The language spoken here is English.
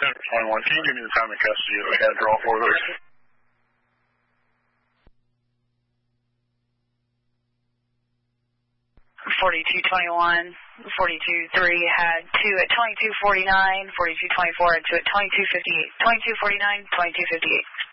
10-21. Can you give me the time in custody that we had for all 4 of those? 4221, 42-3 had 2 at 2249, 4224 had 2 at 2258, 2249, 2258.